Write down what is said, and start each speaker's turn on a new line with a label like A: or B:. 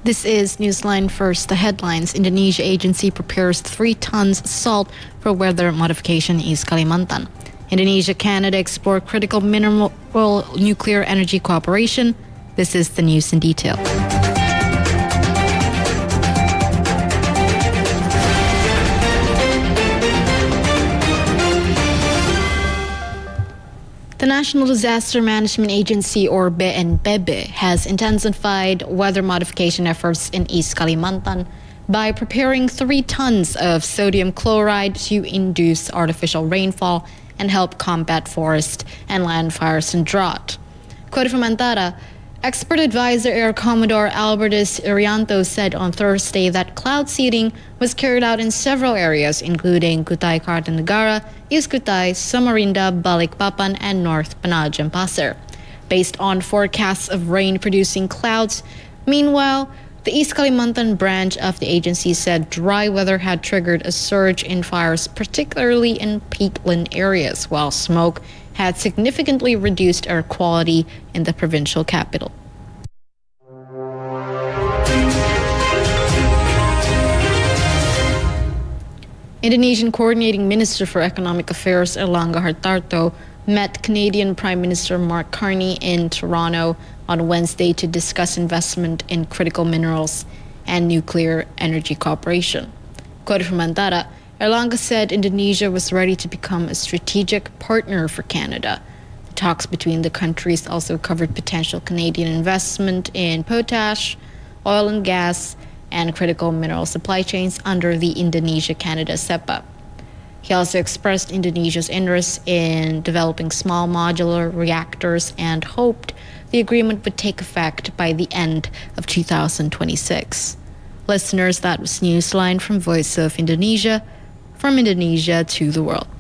A: This is Newsline First. The headlines: Indonesia agency prepares 3 tons salt for weather modification in East Kalimantan. Indonesia, Canada explore critical mineral nuclear energy cooperation. This is the news in detail. The National Disaster Management Agency, or BNPB, has intensified weather modification efforts in East Kalimantan by preparing 3 tons of sodium chloride to induce artificial rainfall and help combat forest and land fires and drought. Quoted from Antara, expert advisor Air Commodore Albertus Irianto said on Thursday that cloud seeding was carried out in several areas, including Kutai Kartanegara, East Kutai, Samarinda, Balikpapan, and North Penajam Pasir, based on forecasts of rain-producing clouds. Meanwhile, the East Kalimantan branch of the agency said dry weather had triggered a surge in fires, particularly in peatland areas, while smoke had significantly reduced air quality in the provincial capital. Indonesian Coordinating Minister for Economic Affairs Erlangga Hartarto met Canadian Prime Minister Mark Carney in Toronto on Wednesday to discuss investment in critical minerals and nuclear energy cooperation. Quoted from Antara, Erlangga said Indonesia was ready to become a strategic partner for Canada. The talks between the countries also covered potential Canadian investment in potash, oil and gas, and critical mineral supply chains under the Indonesia-Canada CEPA. He also expressed Indonesia's interest in developing small modular reactors and hoped the agreement would take effect by the end of 2026. Listeners, that was Newsline from Voice of Indonesia, from Indonesia to the world.